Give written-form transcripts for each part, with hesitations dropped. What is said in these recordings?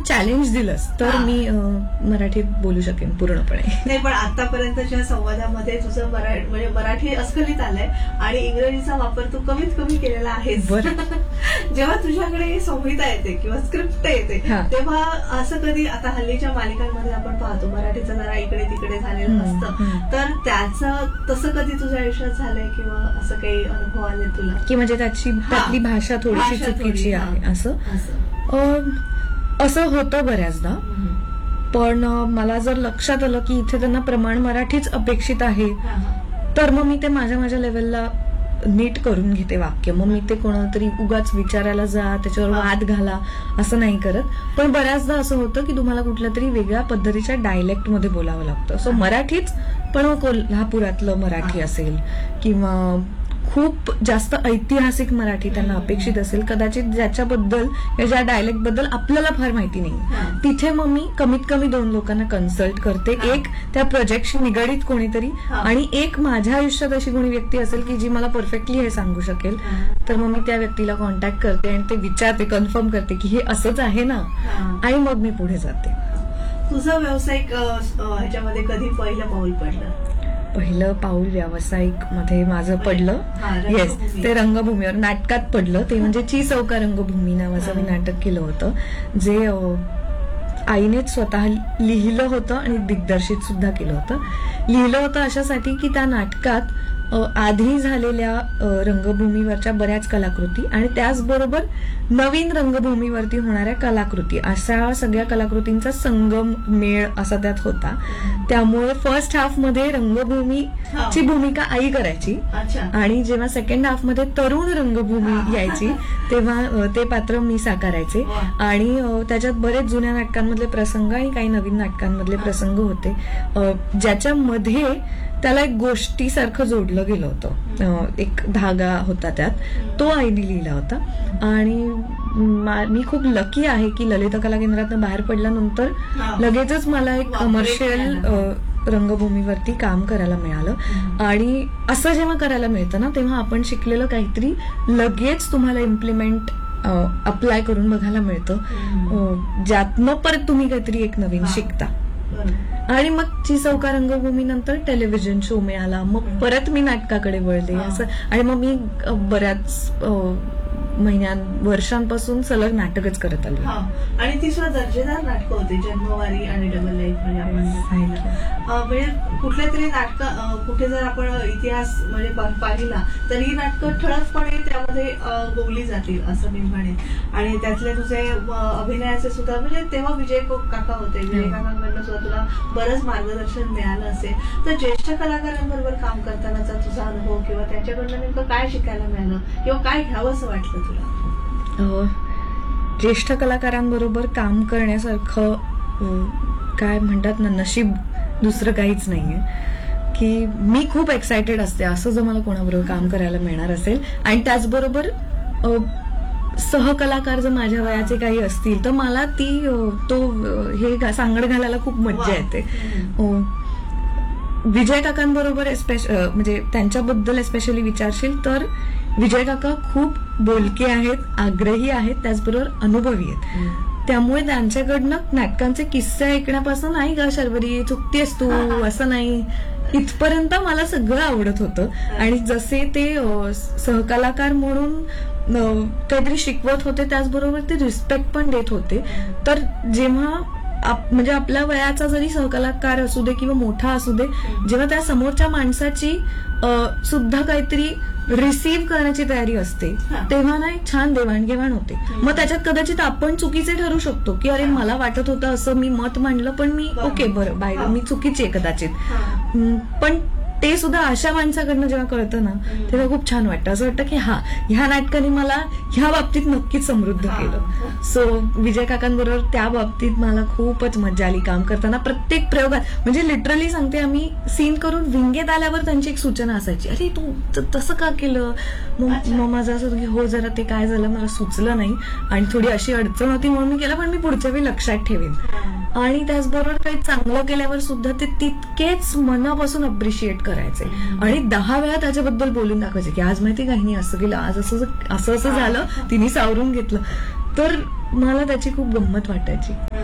Challenge दिलंस तर मी मराठीत बोलू शकेन पूर्णपणे. नाही, पण आतापर्यंतच्या संवादामध्ये तुझं म्हणजे मराठी अस्खलित आलंय आणि इंग्रजीचा वापर तू कमीत कमी केलेला आहेस. जेव्हा तुझ्याकडे संहिता येते किंवा स्क्रिप्ट येते तेव्हा असं कधी, आता हल्लीच्या मालिकांमध्ये आपण पाहतो मराठीचं जरा इकडे तिकडे झालेलं असतं, तर त्याचं तसं कधी तुझ्या आयुष्यात झालंय किंवा असं काही अनुभव आले तुला की म्हणजे त्यातली भाषा थोडीशी चुकीची आहे असं होतं बऱ्याचदा. पण मला जर लक्षात आलं की इथे त्यांना प्रमाण मराठीच अपेक्षित आहे तर मग मी ते माझ्या लेवलला नीट करून घेते वाक्य. मग मी ते कोणाला तरी उगाच विचारायला जा, त्याच्यावर वाद घाला असं नाही करत. पण बऱ्याचदा असं होतं की तुम्हाला कुठल्या तरी वेगळ्या पद्धतीच्या डायलेक्ट मध्ये बोलावं लागतं. सो मराठीच, पण कोल्हापुरातलं मराठी असेल किंवा खूप जास्त ऐतिहासिक मराठी त्यांना अपेक्षित असेल कदाचित, ज्याच्याबद्दल या ज्या डायलेक्ट बद्दल आपल्याला फार माहिती नाही, तिथे मग मी कमीत कमी 2 लोकांना कन्सल्ट करते. एक त्या प्रोजेक्टशी निगडीत कोणीतरी आणि एक माझ्या आयुष्यात अशी कोणी व्यक्ती असेल की जी मला परफेक्टली हे सांगू शकेल, तर मग मी त्या व्यक्तीला कॉन्टॅक्ट करते आणि ते विचारते, कन्फर्म करते की हे असंच आहे ना, आणि मग मी पुढे जाते. तुझं व्यावसायिक ह्याच्यामध्ये कधी पहिलं पाऊल पडलं? पहिलं पाऊल व्यावसायिक मध्ये माझं पडलं, येस, ते रंगभूमीवर नाटकात पडलं. ते म्हणजे ची चौका रंगभूमी नावाचं मी नाटक केलं होतं, जे आईनेच स्वतः लिहिलं होतं आणि दिग्दर्शित सुद्धा केलं होतं. लिहिलं होतं अशासाठी की त्या नाटकात आधी झालेल्या रंगभूमीवरच्या बऱ्याच कलाकृती आणि त्याचबरोबर नवीन रंगभूमीवरती होणाऱ्या कलाकृती, अशा सगळ्या कलाकृतींचा संगम मेळ असा त्यात होता. त्यामुळे फर्स्ट हाफ मध्ये रंगभूमीची भूमिका आई करायची आणि जेव्हा सेकंड हाफ मध्ये तरुण रंगभूमी यायची तेव्हा ते पात्र मी साकारायचे. आणि त्याच्यात बरेच जुन्या नाटकांमधले प्रसंग आणि काही नवीन नाटकांमधले प्रसंग होते, ज्याच्यामध्ये त्याला एक गोष्टीसारखं जोडलं गेलं होतं. एक धागा होता त्यात, तो आईने लिहिला होता. आणि मी खूप लकी आहे की ललित कला केंद्रातून बाहेर पडल्यानंतर लगेचच मला एक कमर्शियल रंगभूमीवरती काम करायला मिळालं. आणि असं जेव्हा करायला मिळतं ना, तेव्हा आपण शिकलेलं काहीतरी लगेच तुम्हाला इम्प्लिमेंट अप्लाय करून बघायला मिळतं, ज्यातनं परत तुम्ही काहीतरी एक नवीन शिकता. आणि मग ची चौका रंगभूमी नंतर टेलिव्हिजन शो मिळाला, मग परत मी नाटकाकडे वळले असं. आणि मग मी बऱ्याच वर्षांपासून सलग नाटकच करत आले. आणि ती सुद्धा दर्जेदार नाटकं होती, जन्मवारी आणि डबल लाईफ. म्हणजे कुठल्या तरी नाटक कुठे जर आपण इतिहास म्हणजे पाहिला तर ही नाटकं ठळकपणे त्यामध्ये गोवली जातील असं मी म्हणेन. आणि त्यातले तुझे अभिनयाचे सुद्धा, म्हणजे तेव्हा विजय काका होते, विजय काकांकडनं सुद्धा तुला बरंच मार्गदर्शन मिळालं असेल. तर ज्येष्ठ कलाकारांबरोबर काम करतानाचा तुझा अनुभव किंवा त्यांच्याकडनं नेमकं काय शिकायला मिळालं किंवा काय घ्यावं असं वाटलं तुला? ज्येष्ठ कलाकारांबरोबर काम करण्यासारखं काय म्हणतात ना, नशीब दुसरं काहीच नाहीये. की मी खूप एक्सायटेड असते असं जर मला कोणाबरोबर काम करायला मिळणार असेल. आणि त्याचबरोबर सहकलाकार जर माझ्या वयाचे काही असतील तर मला हे सांगड घालायला खूप मज्जा येते. विजय काकांबरोबर म्हणजे त्यांच्याबद्दल स्पेशली विचारशील तर विजय काका खूप बोलके आहेत, आग्रही आहेत, त्याचबरोबर अनुभवी आहेत. त्यामुळे त्यांच्याकडनं नाटकांचे किस्से ऐकण्यापासून, नाही का शर्वरी चुकतेस तू, असं नाही, इथपर्यंत मला सगळं आवडत होतं. आणि जसे ते सहकलाकार म्हणून काहीतरी शिकवत होते, त्याचबरोबर ते रिस्पेक्ट पण देत होते. तर जेव्हा म्हणजे आपल्या वयाचा जरी सहकलाकार असू दे किंवा मोठा असू दे, जेव्हा त्या समोरच्या माणसाची सुद्धा काहीतरी रिसीव्ह करण्याची तयारी असते तेव्हा ना एक छान देवाणघेवाण होते. मग त्याच्यात कदाचित आपण चुकीचे ठरू शकतो की अरे मला वाटत होतं असं, मी मत मांडलं पण मी ओके बरं बाय मी चुकीची आहे कदाचित. पण ते सुद्धा अशा माणसाकडनं जेव्हा कळतं ना तेव्हा खूप छान वाटतं. असं वाटतं की ह्या नाटकाने मला ह्या बाबतीत नक्कीच समृद्ध केलं. सो विजय काकांबरोबर त्या बाबतीत मला खूपच मजा आली काम करताना. प्रत्येक प्रयोगात म्हणजे लिटरली सांगते, आम्ही सीन करून विंगेत आल्यावर त्यांची एक सूचना असायची, अरे तू तसं का केलं. मग माझं असं होतं की हो जरा ते काय झालं मला सुचलं नाही आणि थोडी अशी अडचण होती म्हणून मी केलं, पण मी पुढच्या वेळी लक्षात ठेवेन. आणि त्याचबरोबर काही चांगलं केल्यावर सुद्धा ते तितकेच मनापासून अप्रिशिएट करायचे आणि 10 वेळा त्याच्याबद्दल बोलून दाखवायचे की आज माहिती काही असं केलं, आज असं झालं, तिने सावरून घेतलं. तर मला त्याची खूप गंमत वाटायची.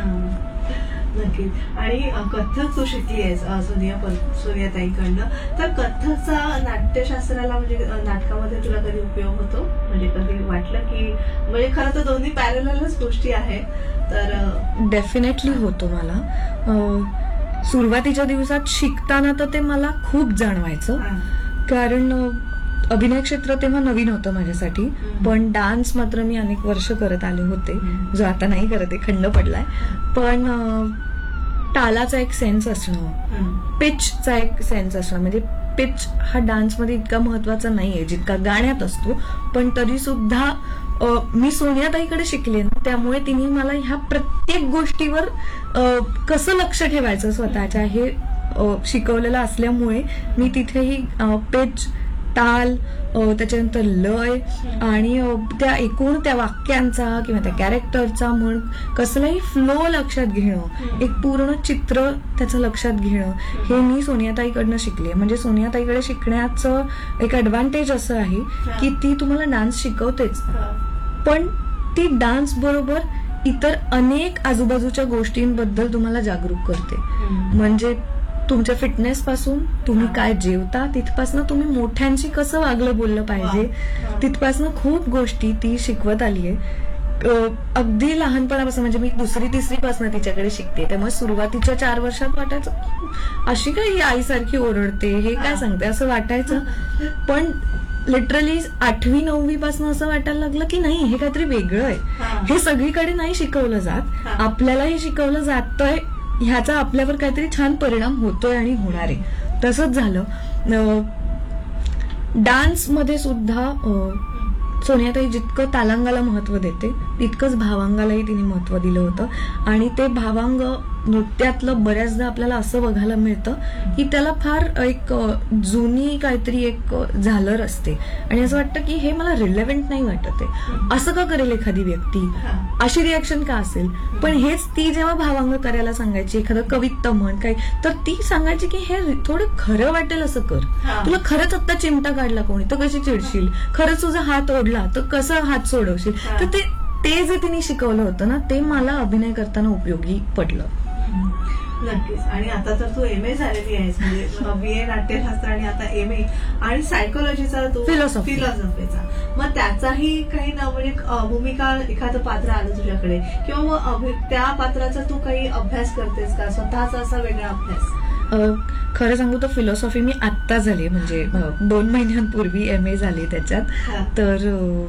नक्कीच. आणि कथ्थक तू शिकली आहेस सोनियाताईकडनं, तर कथ्थकचा नाट्यशास्त्राला म्हणजे नाटकामध्ये तुला कधी उपयोग होतो? म्हणजे कधी वाटलं की म्हणजे खरं तर दोन्ही पॅरललच गोष्टी आहेत, तर डेफिनेटली होतो मला. सुरुवातीच्या दिवसात शिकताना तर ते मला खूप जाणवायचं, कारण अभिनय क्षेत्र तेव्हा नवीन होतं माझ्यासाठी. पण डान्स मात्र मी अनेक वर्ष करत आले होते, जो आता नाही करत आहे, खंड पडलाय. पण तालाचा एक सेन्स असणं, पिचचा एक सेन्स असणं, म्हणजे पिच हा डान्समध्ये इतका महत्वाचा नाहीये जितका गाण्यात असतो. पण तरी सुद्धा मी सोनियाताईकडे शिकले ना, त्यामुळे तिने मला ह्या प्रत्येक गोष्टीवर कसं लक्ष ठेवायचं स्वतःच्या हे शिकवलेलं असल्यामुळे मी तिथेही पिच, ताल, त्याच्यानंतर लय आणि त्या एकूण त्या वाक्यांचा किंवा त्या कॅरेक्टरचा म्हण कसलाही फ्लो लक्षात घेणं, एक पूर्ण चित्र त्याचं लक्षात घेणं, हे मी सोनियाताईकडनं शिकले. म्हणजे सोनियाताईकडे शिकण्याचं एक ऍडव्हान्टेज असं आहे की ती तुम्हाला डान्स शिकवतेच, पण ती डान्स बरोबर इतर अनेक आजूबाजूच्या गोष्टींबद्दल तुम्हाला जागरूक करते. म्हणजे तुमच्या फिटनेस पासून तुम्ही काय जेवता तिथपासनं तुम्ही मोठ्यांशी कसं वागलं बोललं पाहिजे तिथपासनं खूप गोष्टी ती शिकवत आलीये. अगदी लहानपणापासून, म्हणजे मी 2री-3री पासून तिच्याकडे शिकते, त्यामुळे सुरुवातीच्या 4 वर्षात वाटायचं अशी काय ही आईसारखी ओरडते, हे काय सांगते असं वाटायचं. पण लिटरली 8वी-9वी पासून असं वाटायला लागलं की नाही, हे काहीतरी वेगळं आहे, हे सगळीकडे नाही शिकवलं जात, आपल्यालाही शिकवलं जातंय, ह्याचा आपल्यावर काहीतरी छान परिणाम होतोय आणि होणार आहे. तसंच झालं डान्स मध्ये सुद्धा. सोनियाताई जितकं तालांगाला महत्व देते तितकंच भावांगालाही तिने महत्व दिलं होतं. आणि ते भावांग नृत्यातलं बऱ्याचदा आपल्याला असं बघायला मिळतं की त्याला फार एक जुनी काहीतरी एक झालर असते आणि असं वाटतं की हे मला रिलेव्हंट नाही वाटत आहे, असं का करेल एखादी व्यक्ती, अशी रिॲक्शन का असेल. पण हेच ती जेव्हा भावांग करायला सांगायची, एखादं कवित्त म्हण काय, तर ती सांगायची की हे थोडं खरं वाटेल असं कर, तुला खरंच आत्ता चिमटा काढला कोणी तर कशी चिडशील, खरंच तुझा हात ओढला तर कसं हात सोडवशील. तर ते जे तिने शिकवलं होतं ना, ते मला अभिनय करताना उपयोगी पडलं. नक्कीच. आणि आता तर तू MA झालेली आहेस, म्हणजे BA नाट्यशास्त्र आणि आता MA आणि सायकोलॉजीचा तू फिलॉसॉफीचा, मग त्याचाही काही ना म्हणजे भूमिका, एखादं पात्र आलं तुझ्याकडे किंवा मग त्या पात्राचा तू काही अभ्यास करतेस का, स्वतःचा असा वेगळा अभ्यास? खरं सांगू तर फिलॉसॉफी मी आत्ता झाली, म्हणजे 2 महिन्यांपूर्वी MA झाली त्याच्यात. तर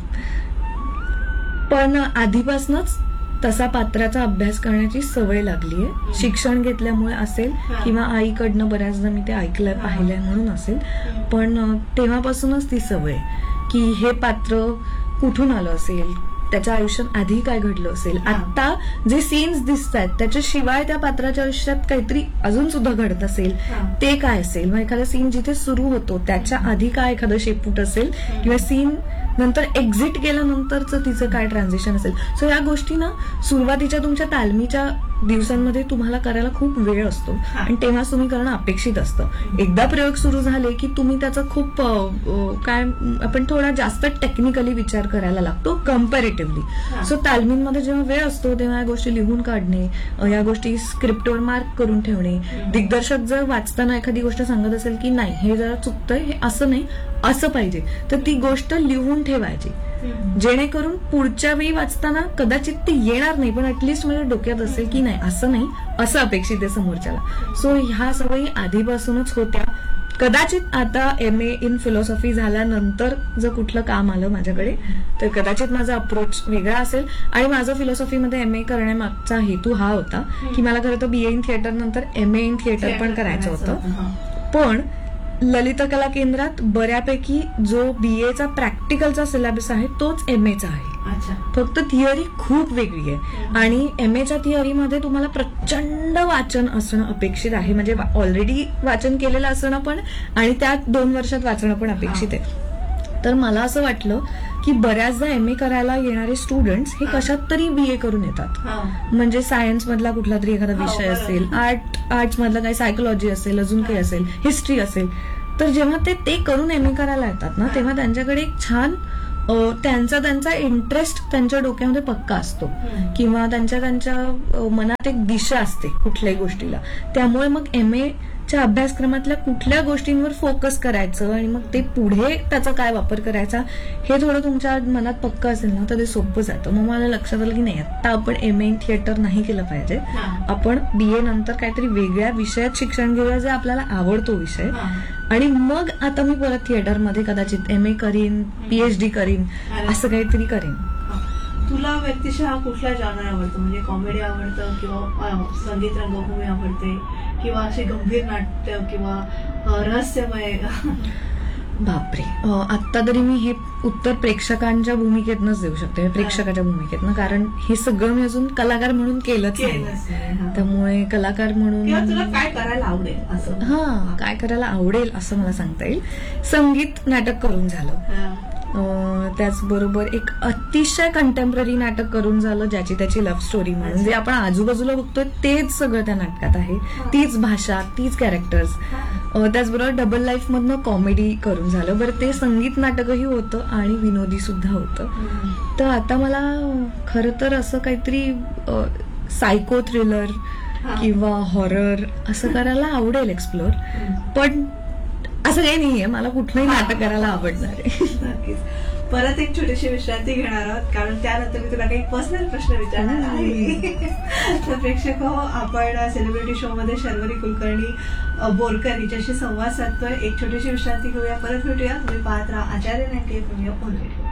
पण आधीपासूनच तसा पात्राचा अभ्यास करण्याची सवय लागलीये, शिक्षण घेतल्यामुळे असेल किंवा आईकडनं बऱ्याचदा मी ते ऐकलंय पाहिलंय म्हणून असेल. पण तेव्हापासूनच ती सवय की हे पात्र कुठून आलं असेल, त्याच्या आयुष्यात आधी काय घडलं असेल, आता जे सीन्स दिसतात त्याच्याशिवाय त्या पात्राच्या आयुष्यात काहीतरी अजून सुद्धा घडत असेल, ते काय असेल. मग एखादा सीन जिथे सुरू होतो त्याच्या आधी काय एखादं शेपूट असेल किंवा सीन नंतर एक्झिट केल्यानंतरचं तिचं काय ट्रान्झिशन असेल. सो या गोष्टी ना सुरुवातीच्या तुमच्या तालमीच्या दिवसांमध्ये तुम्हाला करायला खूप वेळ असतो आणि तेव्हाच तुम्ही करणं अपेक्षित असतं. एकदा प्रयोग सुरू झाले की तुम्ही त्याचा खूप काय आपण थोडा जास्त टेक्निकली विचार करायला लागतो कम्पॅरेटिव्हली. सो तालमींमध्ये जेव्हा वेळ असतो तेव्हा या गोष्टी लिहून काढणे, या गोष्टी स्क्रिप्टवर मार्क करून ठेवणे, दिग्दर्शक जर वाचताना एखादी गोष्ट सांगत असेल की नाही हे जरा चुकतंय, हे असं नाही असं पाहिजे, तर ती गोष्ट लिहून ठेवायची, जेणेकरून पुढच्या वेळी वाचताना कदाचित ती येणार नाही पण ऍटलिस्ट माझ्या डोक्यात असेल की नाही असं नाही असं अपेक्षित आहे समोरच्याला. सो ह्या सवयी आधीपासूनच होत्या. कदाचित आता MA इन फिलॉसॉफी झाल्यानंतर जर कुठलं काम आलं माझ्याकडे तर कदाचित माझा अप्रोच वेगळा असेल. आणि माझं फिलॉसॉफीमध्ये MA करण्यामागचा हेतू हा होता की मला खरं तर BA इन थिएटर नंतर MA इन थिएटर पण करायचं होतं. पण ललित कला केंद्रात बऱ्यापैकी जो BAचा प्रॅक्टिकलचा सिलेबस आहे तोच MAचा आहे, फक्त थिअरी खूप वेगळी आहे. आणि MAच्या थिअरीमध्ये तुम्हाला प्रचंड वाचन असणं अपेक्षित आहे, म्हणजे ऑलरेडी वाचन केलेलं असणं पण आणि त्यात 2 वर्षात वाचणं पण अपेक्षित आहे. तर मला असं वाटलं की बऱ्याचदा MA करायला येणारे स्टुडंट्स हे कशात तरी BA करून येतात, म्हणजे सायन्स मधला कुठला तरी एखादा विषय असेल, आर्ट्स मधला काही सायकोलॉजी असेल, अजून काही असेल, हिस्ट्री असेल. तर जेव्हा ते करून MA करायला येतात ना तेव्हा त्यांच्याकडे एक छान त्यांचा इंटरेस्ट त्यांच्या डोक्यामध्ये पक्का असतो किंवा त्यांच्या मनात एक दिशा असते कुठल्याही गोष्टीला. त्यामुळे मग MA च्या अभ्यासक्रमातल्या कुठल्या गोष्टींवर फोकस करायचं आणि मग ते पुढे त्याचा काय वापर करायचा हे थोडं तुमच्या मनात पक्क असेल ना तर ते सोपं जातं. मग मला लक्षात आलं की नाही, आता आपण MA इन थिएटर नाही केलं पाहिजे, आपण BA नंतर काहीतरी वेगळ्या विषयात शिक्षण घेऊया जे आपल्याला आवडतो विषय, आणि मग आता मी परत थिएटरमध्ये कदाचित MA करीन, PhD करीन, असं काहीतरी करीन. तुला व्यक्तिशः कुठला जॉनर आवडतो? म्हणजे कॉमेडी आवडतं किंवा संगीत रंगभूमी आवडते किंवा असे गंभीर नाट्य किंवा रहस्यमय? बापरे, आता तरी मी हे उत्तर प्रेक्षकांच्या भूमिकेतनच देऊ शकते, प्रेक्षकाच्या भूमिकेतनं, कारण हे सगळं मी अजून कलाकार म्हणून केलंच नाही. त्यामुळे कलाकार म्हणून तुला काय करायला आवडेल असं? काय करायला आवडेल असं मला सांगता येईल. संगीत नाटक करून झालं, त्याचबरोबर एक अतिशय कंटेम्पररी नाटक करून झालं ज्याची त्याची लव्ह स्टोरी म्हणून, जे आपण आजूबाजूला बघतोय तेच सगळं त्या नाटकात आहे, तीच भाषा, तीच कॅरेक्टर्स. त्याचबरोबर डबल लाईफ मधनं कॉमेडी करून झालं. बरं, ते संगीत नाटकही होतं आणि विनोदी सुद्धा होतं. तर आता मला खरं तर असं काहीतरी सायको थ्रिलर किंवा हॉरर असं करायला आवडेल एक्सप्लोर, पण असं काही नाहीये, मला कुठलंही नाटक करायला आवडणार आहे. परत एक छोटीशी विश्रांती घेणार आहोत, कारण त्यानंतर मी तुला काही पर्सनल प्रश्न विचारणार आहे. तर प्रेक्षक हो, आपण सेलिब्रिटी शो मध्ये शर्वरी कुलकर्णी बोरकर हिच्याशी संवाद साधतोय. एक छोटीशी विश्रांती घेऊया, परत भेटूया. तुम्ही पाहत राहा आचार्य 98 पुणे.